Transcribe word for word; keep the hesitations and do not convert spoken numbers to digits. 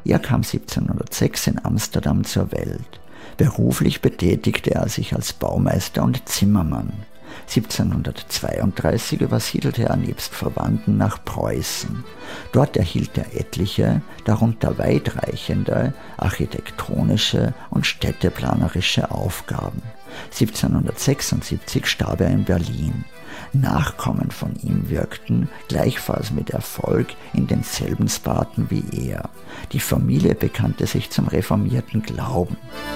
Er kam siebzehnhundertsechs in Amsterdam zur Welt. Beruflich betätigte er sich als Baumeister und Zimmermann. siebzehnhundertzweiunddreißig übersiedelte er nebst Verwandten nach Preußen. Dort erhielt er etliche, darunter weitreichende architektonische und städteplanerische Aufgaben. siebzehnhundertsechsundsiebzig starb er in Berlin. Nachkommen von ihm wirkten, gleichfalls mit Erfolg, in denselben Sparten wie er. Die Familie bekannte sich zum reformierten Glauben.